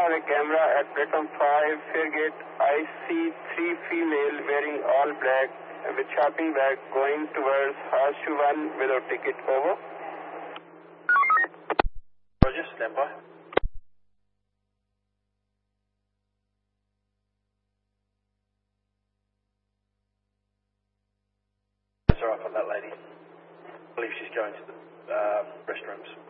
on a camera at platform 5, Fairgate. I see 3 female wearing all black with shopping bag going towards Horseshoe 1 without ticket. Over. Roger, stand by. That's all right on that lady. I believe she's going to the restrooms.